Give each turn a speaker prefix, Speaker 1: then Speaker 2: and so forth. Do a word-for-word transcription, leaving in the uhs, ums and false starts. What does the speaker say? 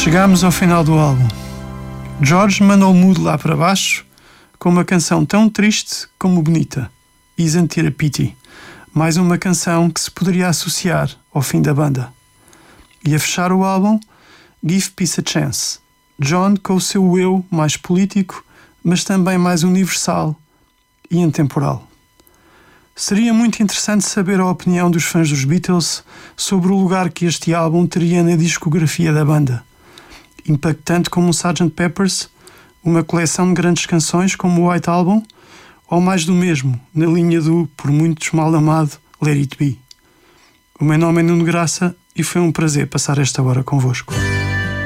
Speaker 1: Chegamos ao final do álbum. George manda o mood lá para baixo com uma canção tão triste como bonita, Isn't It a Pity, mais uma canção que se poderia associar ao fim da banda. E a fechar o álbum, Give Peace a Chance, John com o seu eu mais político, mas também mais universal e intemporal. Seria muito interessante saber a opinião dos fãs dos Beatles sobre o lugar que este álbum teria na discografia da banda. Impactante como o sergeant Pepper's, uma coleção de grandes canções como o White Album, ou mais do mesmo, na linha do, por muitos mal amado, Let It Be. O meu nome é Nuno Graça e foi um prazer passar esta hora convosco.